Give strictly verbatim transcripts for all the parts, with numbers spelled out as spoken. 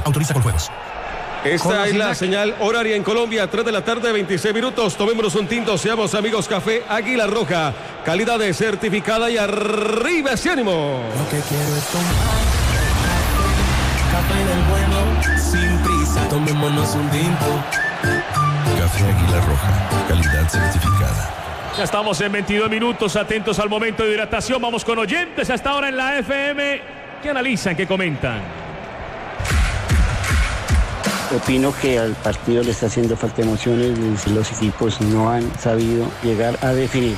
Autoriza con juegos. Esta es la señal horaria en Colombia, tres de la tarde, veintiséis minutos. Tomémonos un tinto, seamos amigos. Café Águila Roja, calidad de certificada y arriba ese ánimo. Lo que quiero es tomar café del bueno, sin prisa, tomémonos un tinto. Café Águila Roja, calidad certificada. Ya estamos en veintidós minutos, atentos al momento de hidratación. Vamos con oyentes hasta ahora en la F M. ¿Qué analizan, qué comentan? Opino que al partido le está haciendo falta emociones, los equipos no han sabido llegar a definir.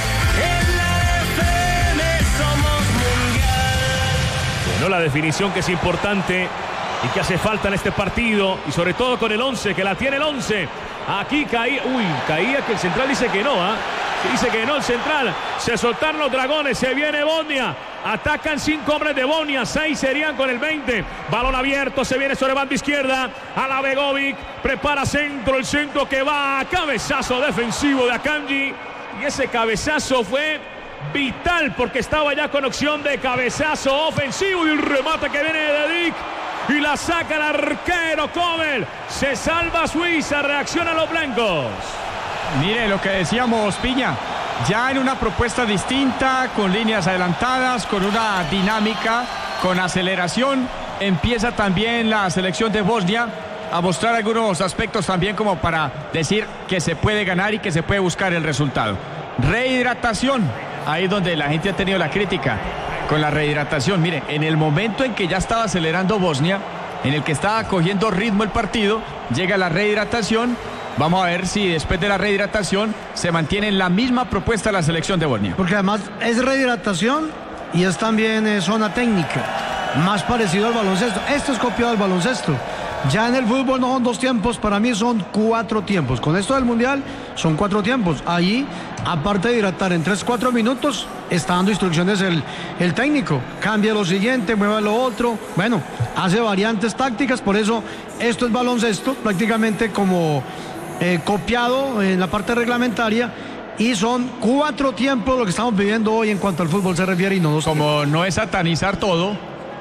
Bueno, la definición que es importante y que hace falta en este partido, y sobre todo con el once, que la tiene el once. Aquí caía, uy, caía que el central dice que no, ¿ah? ¿eh? Dice que no el central. Se soltaron los dragones, se viene Bosnia. Atacan cinco hombres de Bosnia, seis serían con el veinte. Balón abierto, se viene sobre banda izquierda. A la Begovic, prepara centro, el centro que va. Cabezazo defensivo de Akanji. Y ese cabezazo fue vital porque estaba ya con opción de cabezazo ofensivo. Y el remate que viene de Dick. Y la saca el arquero Kobel. Se salva Suiza, reaccionan los blancos. Mire lo que decíamos, Piña, ya en una propuesta distinta, con líneas adelantadas, con una dinámica, con aceleración, empieza también la selección de Bosnia a mostrar algunos aspectos también como para decir que se puede ganar y que se puede buscar el resultado. Rehidratación, ahí es donde la gente ha tenido la crítica con la rehidratación. Mire, en el momento en que ya estaba acelerando Bosnia, en el que estaba cogiendo ritmo el partido, llega la rehidratación. Vamos a ver si después de la rehidratación se mantiene en la misma propuesta la selección de Bosnia. Porque además es rehidratación y es también eh, zona técnica, más parecido al baloncesto. Esto es copiado del baloncesto. Ya en el fútbol no son dos tiempos, para mí son cuatro tiempos. Con esto del Mundial son cuatro tiempos. Ahí, aparte de hidratar en tres, cuatro minutos, está dando instrucciones el, el técnico. Cambia lo siguiente, mueva lo otro. Bueno, hace variantes tácticas, por eso esto es baloncesto, prácticamente como... Eh, copiado en la parte reglamentaria, y son cuatro tiempos lo que estamos viviendo hoy en cuanto al fútbol se refiere y no dos. Como tiempos. No es satanizar todo,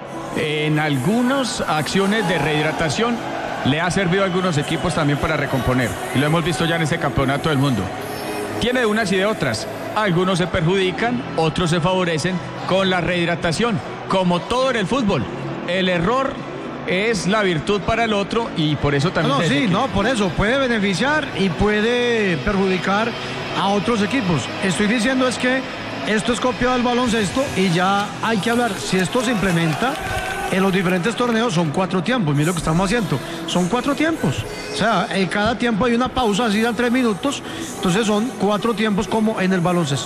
en algunas acciones de rehidratación le ha servido a algunos equipos también para recomponer, y lo hemos visto ya en este campeonato del mundo. Tiene de unas y de otras, algunos se perjudican, otros se favorecen con la rehidratación, como todo en el fútbol. El error es la virtud para el otro, y por eso también... No, no sí, no, por eso puede beneficiar y puede perjudicar a otros equipos. Estoy diciendo es que esto es copiado del baloncesto y ya hay que hablar. Si esto se implementa en los diferentes torneos, son cuatro tiempos. Mira lo que estamos haciendo, son cuatro tiempos. O sea, en cada tiempo hay una pausa, así dan tres minutos. Entonces son cuatro tiempos como en el baloncesto.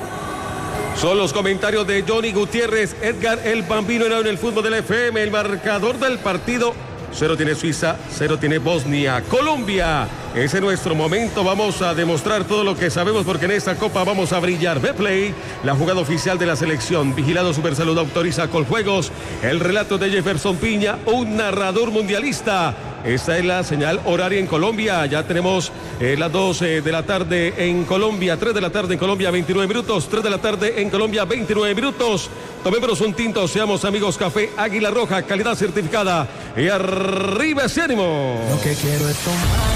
Son los comentarios de Johnny Gutiérrez, Edgar el Bambino en el fútbol del F M. El marcador del partido: cero tiene Suiza, cero tiene Bosnia. Colombia, ese es nuestro momento. Vamos a demostrar todo lo que sabemos porque en esta copa vamos a brillar. Betplay, la jugada oficial de la selección. Vigilado Supersalud, autoriza con juegos. El relato de Jefferson Piña, un narrador mundialista. Esta es la señal horaria en Colombia. Ya tenemos eh, las dos eh, de la tarde en Colombia, tres de la tarde en Colombia, veintinueve minutos, tres de la tarde en Colombia, veintinueve minutos. Tomémonos un tinto, seamos amigos. Café Águila Roja, calidad certificada. Y arriba ese ánimo. Lo que quiero es tomar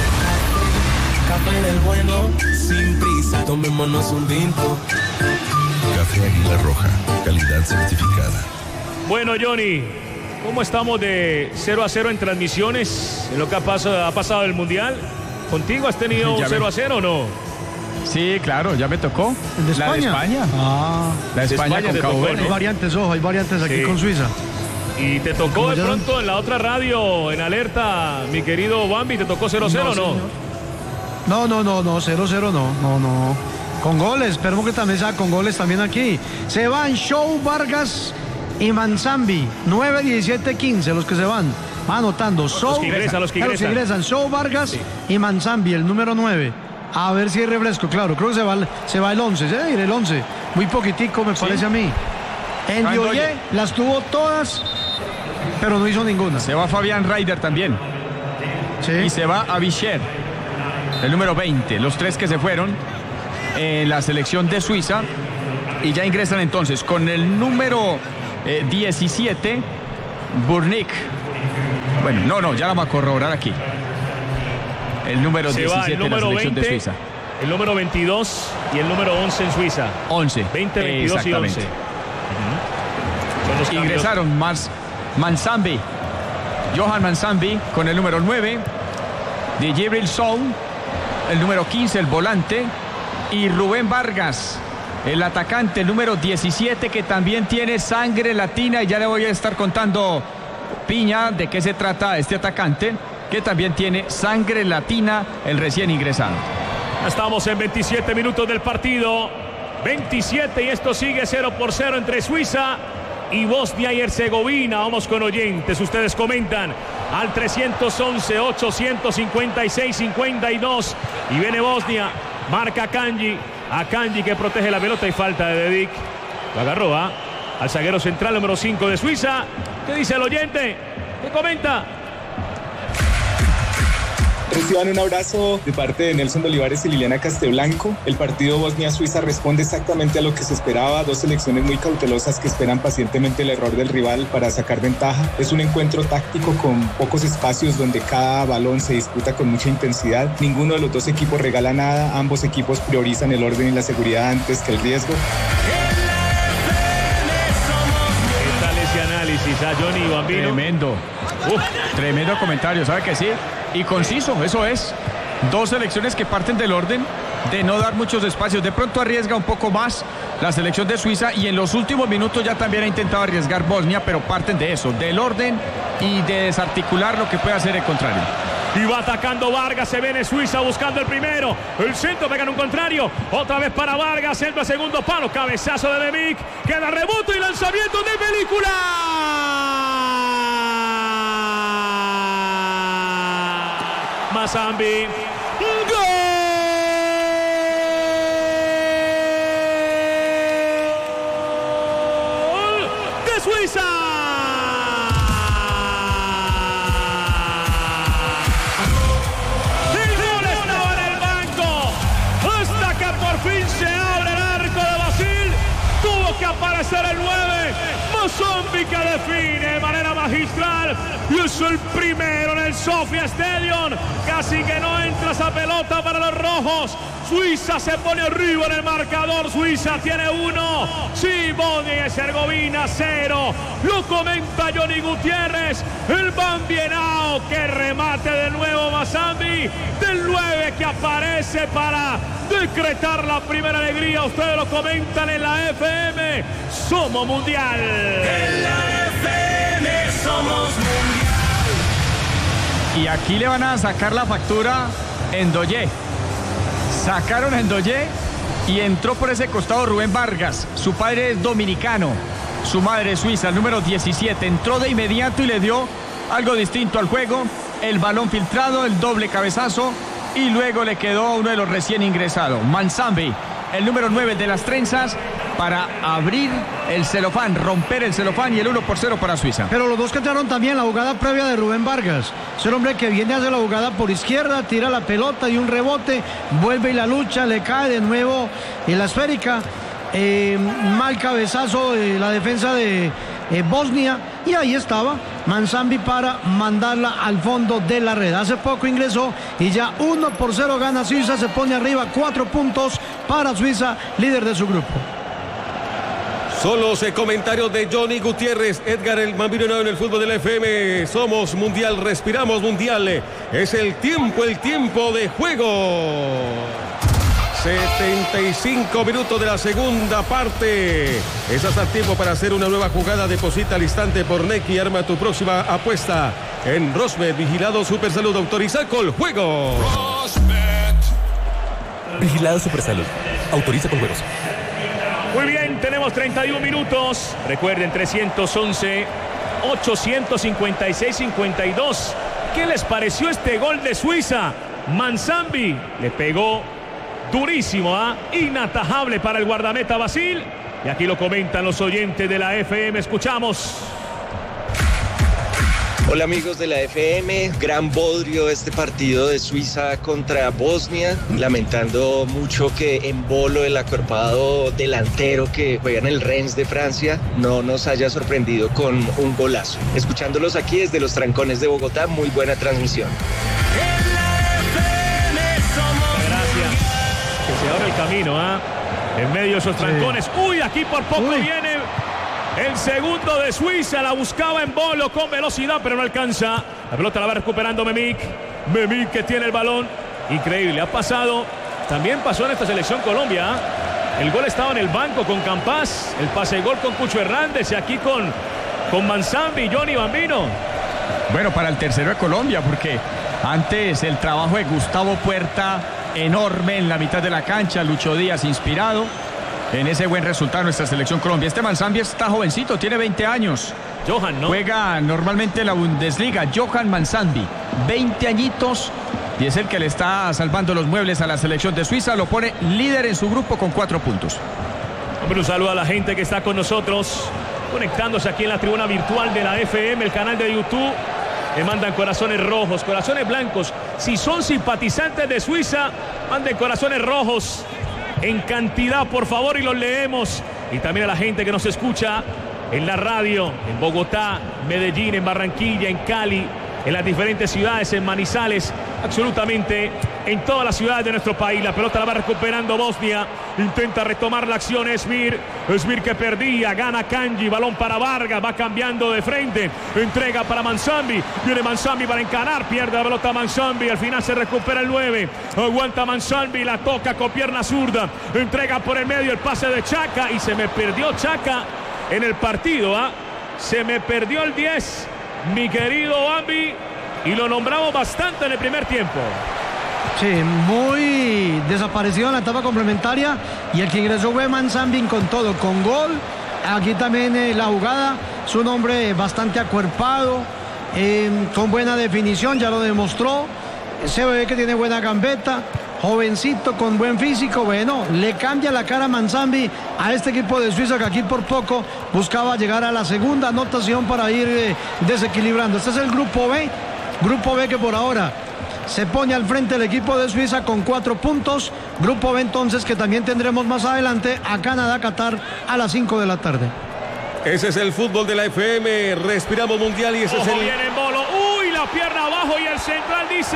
café del bueno, sin prisa, tomémonos un tinto. Café Águila Roja, calidad certificada. Bueno, Johnny, ¿cómo estamos de cero a cero en transmisiones en lo que ha pasado, ha pasado el Mundial? ¿Contigo has tenido un cero a cero o no? Sí, claro, ya me tocó. ¿El de España? La de España. Ah, la de España, España con Cabo Verde. Hay variantes, ojo, hay variantes aquí sí. Con Suiza. ¿Y te tocó de pronto en la otra radio, en alerta, mi querido Bambi, te tocó cero a cero no, o no? No, no, no, no, cero a cero no, no, no. Con goles, esperemos que también sea con goles también aquí. Se van Show Vargas y Manzambi, nueve, diecisiete, quince, los que se van. Va anotando. Los Show, que ingresan, los que ingresan. Los que ingresan, Show Vargas sí. Y Manzambi, el número nueve. A ver si hay refresco, claro, creo que se va, se va el once, ¿eh? El once, muy poquitico me parece sí. A mí. En Dioye las tuvo todas, pero no hizo ninguna. Se va Fabián Ryder también. Sí. Y se va Avisher, el número veinte. Los tres que se fueron en la selección de Suiza. Y ya ingresan entonces con el número eh, diecisiete, Burnick. Bueno, no, no, ya la vamos a corroborar aquí. El número Se diecisiete va el número de la selección veinte, de Suiza. el número veintidós y el número once en Suiza. once. veinte, veintidós y once. Son los cambios. Ingresaron más Mansambi, Johan Mansambi con el número nueve, de Djibril Sow, el número quince, el volante, y Rubén Vargas, el atacante, el número diecisiete, que también tiene sangre latina, y ya le voy a estar contando, Piña, de qué se trata este atacante, que también tiene sangre latina, el recién ingresado. Estamos en veintisiete minutos del partido, veintisiete, y esto sigue cero por cero entre Suiza y Bosnia y Herzegovina. Vamos con oyentes, ustedes comentan al trescientos once, ochocientos cincuenta y seis, cincuenta y dos, y viene Bosnia, marca Akanji, Akanji que protege la pelota y falta de Dedic. Lo agarró, ¿ah? Al zaguero central número cinco de Suiza. ¿Qué dice el oyente? ¿Qué comenta? Reciban un abrazo de parte de Nelson Olivares y Liliana Casteblanco. El partido Bosnia-Suiza responde exactamente a lo que se esperaba. Dos selecciones muy cautelosas que esperan pacientemente el error del rival para sacar ventaja. Es un encuentro táctico con pocos espacios donde cada balón se disputa con mucha intensidad. Ninguno de los dos equipos regala nada. Ambos equipos priorizan el orden y la seguridad antes que el riesgo. ¿Qué tal ese análisis a Johnny Bambino? Tremendo. Uf, tremendo comentario, ¿sabe que sí? Y conciso, eso es. Dos selecciones que parten del orden de no dar muchos espacios. De pronto arriesga un poco más la selección de Suiza, y en los últimos minutos ya también ha intentado arriesgar Bosnia, pero parten de eso, del orden y de desarticular lo que puede hacer el contrario. Y va atacando Vargas, se viene Suiza buscando el primero. El centro pega en un contrario. Otra vez para Vargas, centro a segundo palo. Cabezazo de Demic. Queda rebote y lanzamiento de película. Mansambi. ¡Gol de Suiza! El gol estaba en el banco. Hasta que por fin se abre el arco de Brasil. Tuvo que aparecer el nueve. Mansambi que define de manera magistral. Y es el primero en el Sofia Stadium. Casi que no entra esa pelota para los rojos. Suiza se pone arriba en el marcador. Suiza tiene uno. Sí, Bosnia y Herzegovina cero. Lo comenta Johnny Gutiérrez. El Bambienao que remate de nuevo Mansambi. Del nueve que aparece para decretar la primera alegría. Ustedes lo comentan en la F M. Somos mundial. En la F M somos mundial. Y aquí le van a sacar la factura en Ndoye. Sacaron a Ndoye y entró por ese costado Rubén Vargas. Su padre es dominicano, su madre es suiza, el número diecisiete. Entró de inmediato y le dio algo distinto al juego. El balón filtrado, el doble cabezazo, y luego le quedó a uno de los recién ingresados, Mansambi, el número nueve de las trenzas, para abrir el celofán, romper el celofán, y el uno por cero para Suiza. Pero los dos que entraron también, la jugada previa de Rubén Vargas. Es el hombre que viene a hacer la jugada por izquierda, tira la pelota y un rebote, vuelve y la lucha, le cae de nuevo en la esférica. Eh, mal cabezazo de la defensa de eh, Bosnia, y ahí estaba Mansambi para mandarla al fondo de la red. Hace poco ingresó y ya uno por cero gana Suiza, se pone arriba, cuatro puntos para Suiza, líder de su grupo. Son los eh, comentarios de Johnny Gutiérrez. Edgar el Bambino en el fútbol del F M. Somos mundial, respiramos mundial. Es el tiempo, el tiempo de juego. setenta y cinco minutos de la segunda parte. Es hasta tiempo para hacer una nueva jugada. Deposita al instante por Nequi. Arma tu próxima apuesta en Rosmed. Vigilado Supersalud. Autoriza con juego. Vigilado Supersalud. Autoriza con juegos. Muy bien, tenemos treinta y un minutos. Recuerden, trescientos once, ochocientos cincuenta y seis, cincuenta y dos. ¿Qué les pareció este gol de Suiza? Mansambi le pegó durísimo, ¿ah? ¿eh? Inatajable para el guardameta Basil. Y aquí lo comentan los oyentes de la F M. Escuchamos. Hola amigos de la F M, gran bodrio este partido de Suiza contra Bosnia, lamentando mucho que Embolo, el acuerpado delantero que juega en el Rennes de Francia, no nos haya sorprendido con un golazo. Escuchándolos aquí desde los trancones de Bogotá, muy buena transmisión. Gracias. Que se abre el camino, ¿ah? ¿eh? En medio de esos trancones. Sí. Uy, aquí por poco Uy. viene el segundo de Suiza. La buscaba Embolo con velocidad, pero no alcanza. La pelota la va recuperando Memik. Memik que tiene el balón. Increíble, ha pasado. También pasó en esta selección Colombia. El gol estaba en el banco con Campas. El pase de gol con Cucho Hernández. Y aquí con, con Manzambi y Johnny Bambino. Bueno, para el tercero de Colombia, porque antes el trabajo de Gustavo Puerta, enorme en la mitad de la cancha. Lucho Díaz inspirado en ese buen resultado de nuestra selección Colombia. Este Manzambi está jovencito, tiene veinte años. Johan, ¿no? Juega normalmente en la Bundesliga. Johan Manzambi, veinte añitos, y es el que le está salvando los muebles a la selección de Suiza. Lo pone líder en su grupo con cuatro puntos. Hombre, un saludo a la gente que está con nosotros, conectándose aquí en la tribuna virtual de la F M, el canal de YouTube. Me mandan corazones rojos, corazones blancos. Si son simpatizantes de Suiza, manden corazones rojos en cantidad, por favor, y los leemos. Y también a la gente que nos escucha en la radio, en Bogotá, Medellín, en Barranquilla, en Cali, en las diferentes ciudades, en Manizales, absolutamente en todas las ciudades de nuestro país. La pelota la va recuperando Bosnia, intenta retomar la acción Esmir, Esmir que perdía, gana Kanji, balón para Vargas, va cambiando de frente, entrega para Manzambi, viene Manzambi para encarar, pierde la pelota Manzambi, al final se recupera el nueve, aguanta Manzambi, la toca con pierna zurda, entrega por el medio el pase de Chaca, y se me perdió Chaca en el partido, ¿ah? ¿eh? Se me perdió el diez, mi querido Bambi, y lo nombramos bastante en el primer tiempo. Sí, muy desaparecido en la etapa complementaria, y el que ingresó fue Manzambi con todo, con gol. Aquí también eh, la jugada, es un hombre bastante acuerpado, eh, con buena definición, ya lo demostró. Se ve que tiene buena gambeta, jovencito, con buen físico. Bueno, le cambia la cara a Manzambi a este equipo de Suiza, que aquí por poco buscaba llegar a la segunda anotación para ir eh, desequilibrando. Este es el grupo B, grupo B que por ahora se pone al frente el equipo de Suiza con cuatro puntos. Grupo B entonces, que también tendremos más adelante a Canadá, Qatar a las cinco de la tarde. Ese es el fútbol de la F M, respiramos mundial, y ese Ojo, es el... viene Embolo, uy, la pierna abajo, y el central dice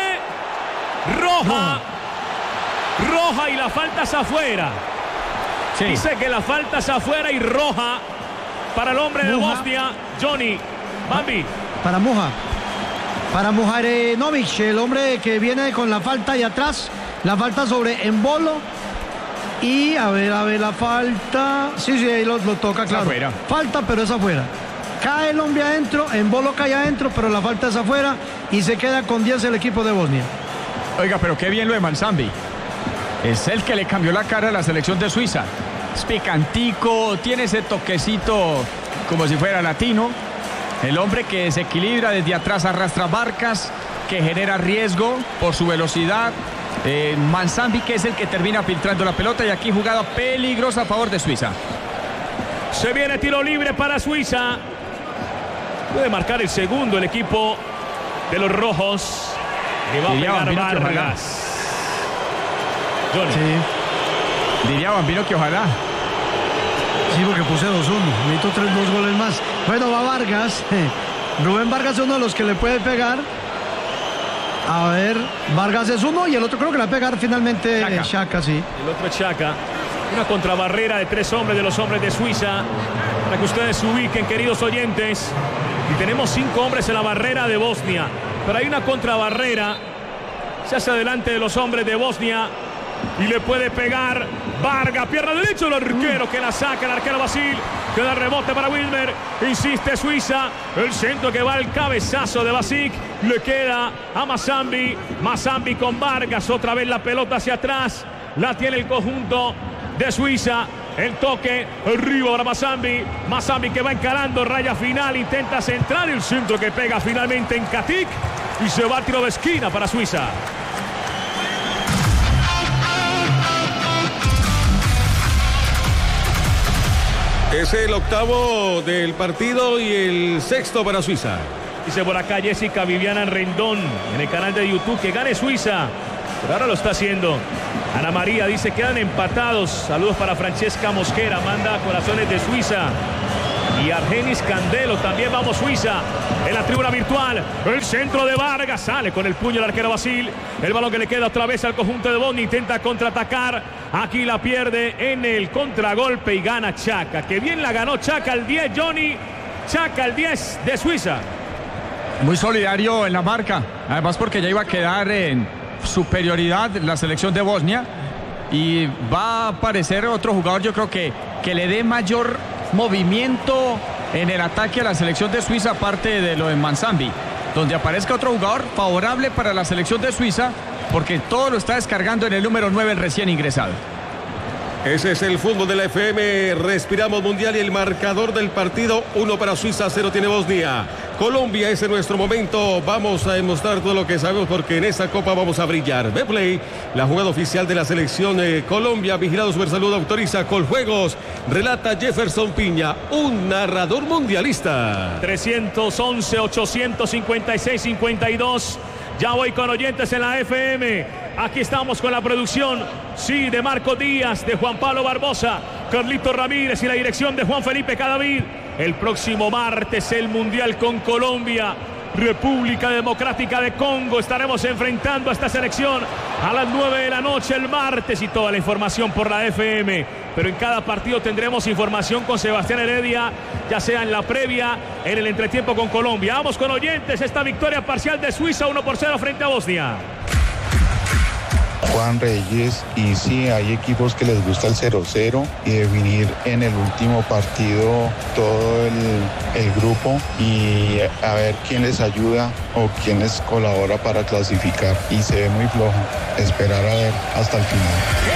que roja, no. roja, y la falta es afuera. Sí. Dice que la falta es afuera y roja para el hombre Muja. de Bosnia, Johnny Bambi. Para Muja. Para Mujanovic, el hombre que viene con la falta y atrás, la falta sobre Embolo. Y a ver, a ver, la falta. Sí, sí, ahí lo, lo toca, claro. Afuera. Falta, pero es afuera. Cae el hombre adentro, Embolo cae adentro, pero la falta es afuera y se queda con diez el equipo de Bosnia. Oiga, pero qué bien lo de Manzambi. Es el que le cambió la cara a la selección de Suiza. Es picantico, tiene ese toquecito como si fuera latino. El hombre que desequilibra desde atrás, arrastra barcas, que genera riesgo por su velocidad. Eh, Manzambi, que es el que termina filtrando la pelota, y aquí jugada peligrosa a favor de Suiza. Se viene tiro libre para Suiza. Puede marcar el segundo el equipo de los rojos. Le va a Diría pegar Bambino Vargas. Johnny. Sí. Diría Bambino que ojalá. Sí, porque puse dos uno. Necesito tres, dos goles más. Bueno, va Vargas. Rubén Vargas es uno de los que le puede pegar. A ver, Vargas es uno y el otro creo que le va a pegar finalmente Chaca, Chaca sí. El otro es Chaca. Una contrabarrera de tres hombres de los hombres de Suiza. Para que ustedes se ubiquen, queridos oyentes. Y tenemos cinco hombres en la barrera de Bosnia. Pero hay una contrabarrera. Se hace adelante de los hombres de Bosnia. Y le puede pegar Vargas, pierna derecha, el arquero que la saca, el arquero Basil, queda el rebote para Wilmer, insiste Suiza, el centro que va al cabezazo de Basic, le queda a Manzambi, Manzambi con Vargas, otra vez la pelota hacia atrás, la tiene el conjunto de Suiza, el toque, arriba para Manzambi, Manzambi que va encarando, raya final, intenta centrar, el centro que pega finalmente en Katic, y se va a tiro de esquina para Suiza. Es el octavo del partido y el sexto para Suiza. Dice por acá Jessica Viviana Rendón en el canal de YouTube que gane Suiza. Pero ahora lo está haciendo. Ana María dice quedan empatados. Saludos para Francesca Mosquera. Manda corazones de Suiza. Y Argenis Candelo, también vamos Suiza en la tribuna virtual. El centro de Vargas, sale con el puño el arquero Basil. El balón que le queda otra vez al conjunto de Bosnia, intenta contraatacar. Aquí la pierde en el contragolpe y gana Chaca. Que bien la ganó Chaca al diez, Johnny. Chaca al diez de Suiza. Muy solidario en la marca, además porque ya iba a quedar en superioridad la selección de Bosnia. Y va a aparecer otro jugador, yo creo que, que le dé mayor movimiento en el ataque a la selección de Suiza, aparte de lo de Manzambi, donde aparezca otro jugador favorable para la selección de Suiza, porque todo lo está descargando en el número nueve, el recién ingresado. Ese es el fútbol de la F M. Respiramos mundial y el marcador del partido: uno para Suiza, cero tiene Bosnia. Colombia, ese es nuestro momento. Vamos a demostrar todo lo que sabemos porque en esta copa vamos a brillar. Betplay, la jugada oficial de la selección de Colombia. Vigilado Supersalud, autoriza Coljuegos. Relata Jefferson Piña, un narrador mundialista. trescientos once, ochocientos cincuenta y seis, cincuenta y dos. Ya voy con oyentes en la F M. Aquí estamos con la producción, sí, de Marco Díaz, de Juan Pablo Barbosa, Carlito Ramírez y la dirección de Juan Felipe Cadavid. El próximo martes el Mundial con Colombia, República Democrática de Congo. Estaremos enfrentando a esta selección a las nueve de la noche el martes y toda la información por la F M. Pero en cada partido tendremos información con Sebastián Heredia, ya sea en la previa, en el entretiempo con Colombia. Vamos con oyentes, esta victoria parcial de Suiza uno por cero frente a Bosnia. Juan Reyes, y sí, hay equipos que les gusta el cero cero y definir en el último partido todo el, el grupo y a ver quién les ayuda o quién les colabora para clasificar, y se ve muy flojo. Esperar a ver hasta el final.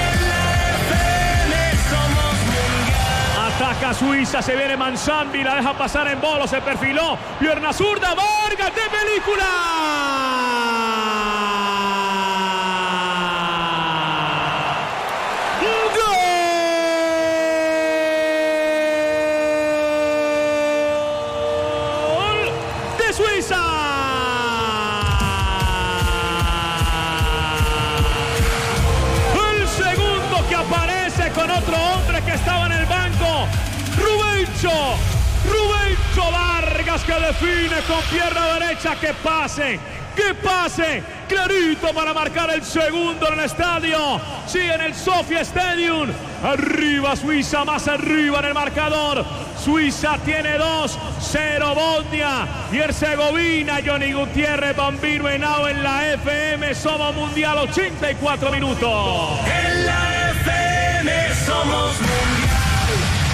Ataca Suiza, se viene Manzambi, la deja pasar en bolo, se perfiló, pierna zurda, Vargas de película. Suiza. El segundo que aparece con otro hombre que estaba en el banco, Rubencho, Rubencho Vargas, que define con pierna derecha. Que pase, que pase, clarito para marcar el segundo en el estadio, sí, en el Sofia Stadium. Arriba Suiza, más arriba en el marcador. Suiza tiene dos, cero Bosnia y Herzegovina. Johnny Gutiérrez, Bambino Henao en la F M. Somos mundial, ochenta y cuatro minutos. En la F M somos mundial.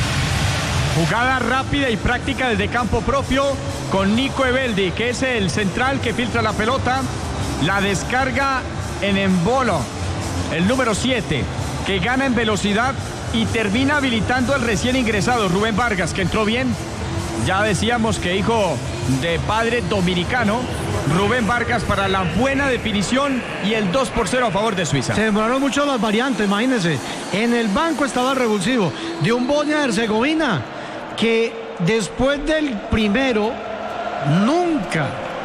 Jugada rápida y práctica desde campo propio con Nico Eveldi, que es el central que filtra la pelota. La descarga en embolo, el número siete, que gana en velocidad y termina habilitando el recién ingresado Rubén Vargas, que entró bien. Ya decíamos que hijo de padre dominicano, Rubén Vargas, para la buena definición y el dos por cero a favor de Suiza. Se demoraron mucho las variantes, imagínense. En el banco estaba el revulsivo de un Bosnia-Herzegovina que después del primero nunca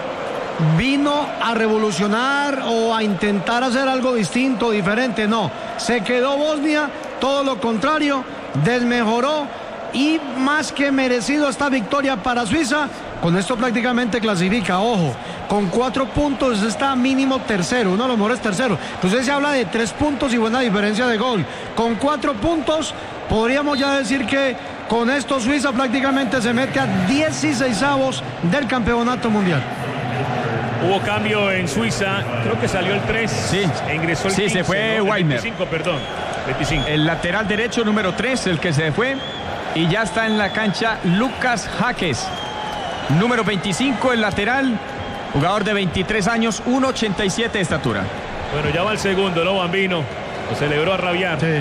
vino a revolucionar o a intentar hacer algo distinto, diferente. No, se quedó Bosnia, todo lo contrario, desmejoró, y más que merecido esta victoria para Suiza. Con esto prácticamente clasifica, ojo, con cuatro puntos está mínimo tercero, uno de los mejores terceros. Entonces se habla de tres puntos y buena diferencia de gol. Con cuatro puntos podríamos ya decir que con esto Suiza prácticamente se mete a dieciseisavos del campeonato mundial. Hubo cambio en Suiza, creo que salió el tres, sí, e ingresó el sí, quince, se fue ¿no? Weimer. veinticinco, perdón, veinticinco. El lateral derecho número tres, el que se fue, y ya está en la cancha Lucas Jaques, número veinticinco, el lateral, jugador de veintitrés años, uno ochenta y siete de estatura. Bueno, ya va el segundo, ¿no, Bambino? Lo celebró a rabiar. Sí.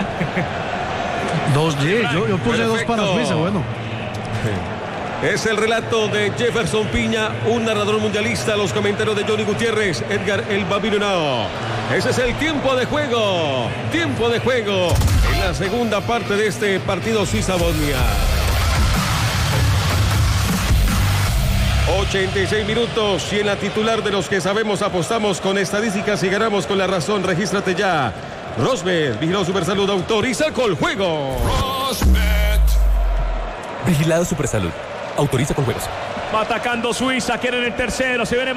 Dos, sí, yo, yo puse Perfecto. dos para Suiza, bueno. Es el relato de Jefferson Piña, un narrador mundialista. Los comentarios de Johnny Gutiérrez, Edgar El Bambino Henao. Ese es el tiempo de juego. Tiempo de juego en la segunda parte de este partido Suiza-Bosnia. ochenta y seis minutos y en la titular de los que sabemos apostamos con estadísticas y ganamos con la razón. Regístrate ya. Rosbet, Vigilado Supersalud, autoriza con juego. Rosbet. Vigilado Supersalud, autoriza con juegos. Va atacando Suiza, quieren el tercero, se viene